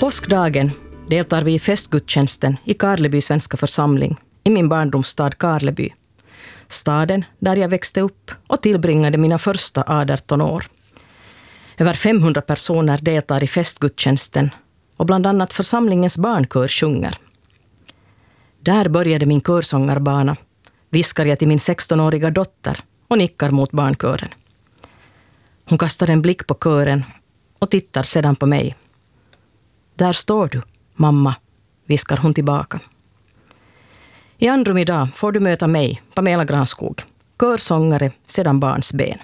Påskdagen deltar vi i festgudstjänsten i Karleby svenska församling i min barndomsstad Karleby. Staden där jag växte upp och tillbringade mina första 18 år. Över 500 personer deltar i festgudstjänsten och bland annat församlingens barnkör sjunger. Där började min körsångarbana, viskar jag till min 16-åriga dotter och nickar mot barnkören. Hon kastar en blick på kören och tittar sedan på mig. Där står du, mamma, viskar hon tillbaka. I andrum idag får du möta mig, Pamela Granskog, körsångare sedan barns ben.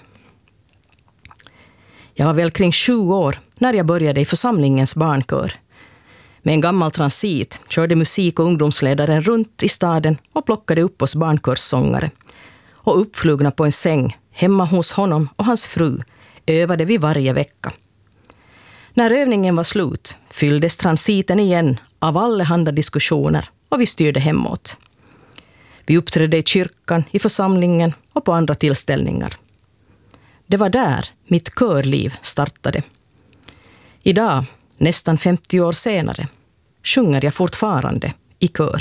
Jag var väl kring 7 år när jag började i församlingens barnkör. Med en gammal transit körde musik- och ungdomsledaren runt i staden och plockade upp oss barnkörssångare. Och uppflugna på en säng hemma hos honom och hans fru övade vi varje vecka. När övningen var slut fylldes transiten igen av allehanda diskussioner och vi styrde hemåt. Vi uppträdde i kyrkan, i församlingen och på andra tillställningar. Det var där mitt körliv startade. Idag, nästan 50 år senare, sjunger jag fortfarande i kör.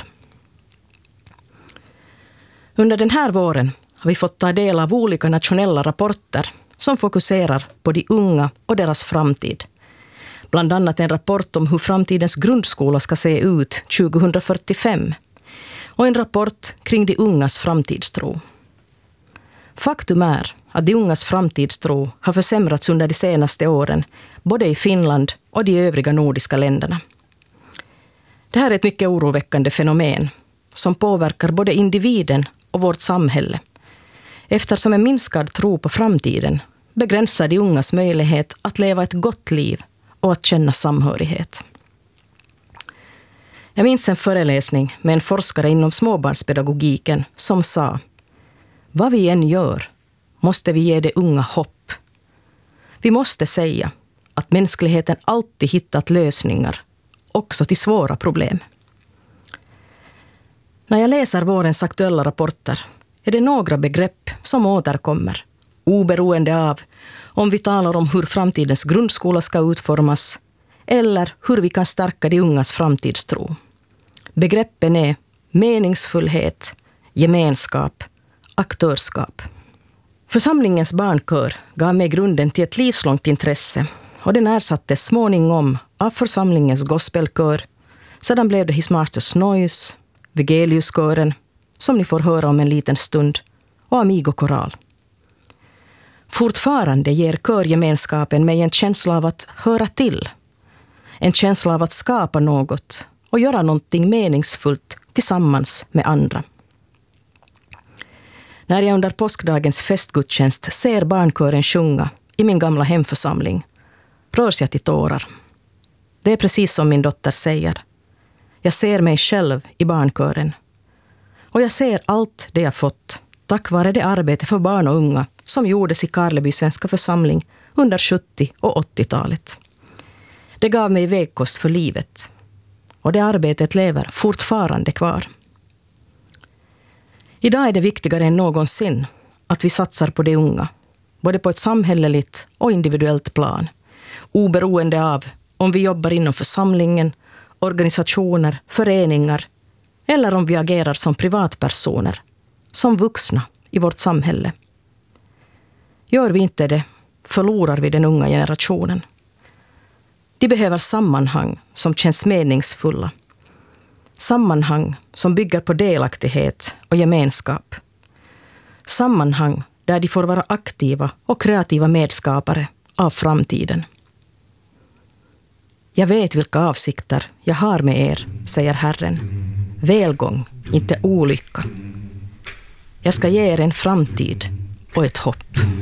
Under den här våren har vi fått ta del av olika nationella rapporter som fokuserar på de unga och deras framtid. Bland annat en rapport om hur framtidens grundskola ska se ut 2045 och en rapport kring de ungas framtidstro. Faktum är att de ungas framtidstro har försämrats under de senaste åren, både i Finland och de övriga nordiska länderna. Det här är ett mycket oroväckande fenomen som påverkar både individen och vårt samhälle, eftersom en minskad tro på framtiden begränsar de ungas möjlighet att leva ett gott liv och att känna samhörighet. Jag minns en föreläsning med en forskare inom småbarnspedagogiken som sa: vad vi än gör måste vi ge de unga hopp. Vi måste säga att mänskligheten alltid hittat lösningar, också till svåra problem. När jag läser vårens aktuella rapporter är det några begrepp som återkommer, oberoende av om vi talar om hur framtidens grundskola ska utformas eller hur vi kan stärka de ungas framtidstro. Begreppen är meningsfullhet, gemenskap, aktörskap. Församlingens barnkör gav mig grunden till ett livslångt intresse och den ersattes småningom av församlingens gospelkör. Sedan blev det His Master's Noise, Vigeliuskören, som ni får höra om en liten stund, och Amigo Koral. Fortfarande ger körgemenskapen mig en känsla av att höra till. En känsla av att skapa något och göra någonting meningsfullt tillsammans med andra. När jag under påskdagens festgudstjänst ser barnkören sjunga i min gamla hemförsamling rörs jag till tårar. Det är precis som min dotter säger. Jag ser mig själv i barnkören. Och jag ser allt det jag fått tack vare det arbete för barn och unga som gjordes i Karleby svenska församling under 70- och 80-talet. Det gav mig vägkost för livet. Och det arbetet lever fortfarande kvar. Idag är det viktigare än någonsin att vi satsar på de unga, både på ett samhälleligt och individuellt plan, oberoende av om vi jobbar inom församlingen, organisationer, föreningar eller om vi agerar som privatpersoner, som vuxna i vårt samhälle. Gör vi inte det, förlorar vi den unga generationen. De behöver sammanhang som känns meningsfulla. Sammanhang som bygger på delaktighet och gemenskap. Sammanhang där de får vara aktiva och kreativa medskapare av framtiden. Jag vet vilka avsikter jag har med er, säger Herren. Välgång, inte olycka. Jag ska ge er en framtid och ett hopp.